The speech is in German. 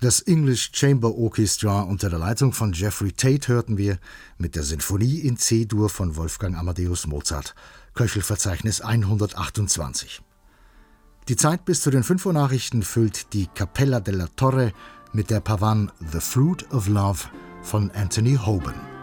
Das English Chamber Orchestra unter der Leitung von Jeffrey Tate hörten wir mit der Sinfonie in C-Dur von Wolfgang Amadeus Mozart, Köchelverzeichnis 128. Die Zeit bis zu den 5 Uhr Nachrichten füllt die Cappella della Torre mit der Pavane The Fruit of Love von Anthony Hoban.